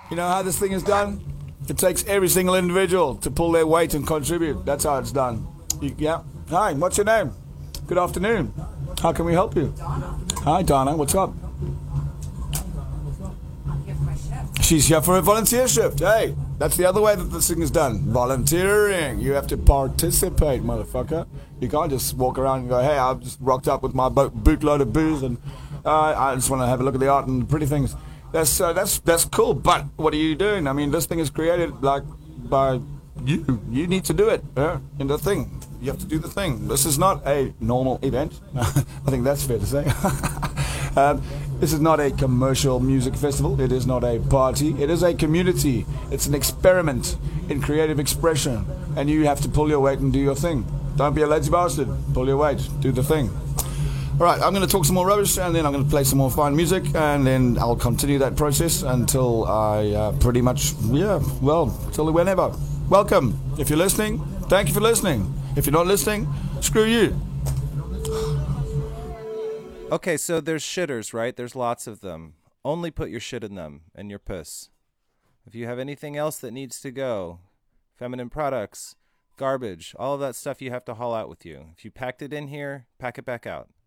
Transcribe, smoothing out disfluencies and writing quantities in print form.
You know how this thing is done? It takes every single individual to pull their weight and contribute. That's how it's done. Yeah. Hi, what's your name? Good afternoon. How can we help you? Donna. Hi, Donna. What's up? I'm here for my shift. She's here for a volunteer shift. Hey, that's the other way that this thing is done. Volunteering. You have to participate, motherfucker. You can't just walk around and go, hey, I've just rocked up with my bootload of booze and I just want to have a look at the art and the pretty things. That's cool, but what are you doing? I mean, this thing is created like by you. You need to do it in the thing. You have to do the thing. This is not a normal event. I think that's fair to say. This is not a commercial music festival. It is not a party. It is a community. It's an experiment in creative expression, and you have to pull your weight and do your thing. Don't be a lazy bastard. Pull your weight. Do the thing. All right, I'm going to talk some more rubbish, and then I'm going to play some more fine music, and then I'll continue that process until I pretty much, till whenever. Welcome. If you're listening, thank you for listening. If you're not listening, screw you. Okay, so there's shitters, right? There's lots of them. Only put your shit in them and your piss. If you have anything else that needs to go, feminine products, garbage, all of that stuff you have to haul out with you. If you packed it in here, pack it back out.